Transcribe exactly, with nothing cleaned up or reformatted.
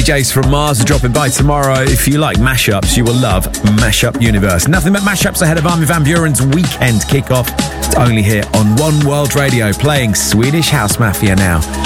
Js from Mars are dropping by tomorrow. If you like mashups, you will love Mashup Universe. Nothing but mashups ahead of Armin van Buuren's weekend kickoff. It's only here on One World Radio, playing Swedish House Mafia now.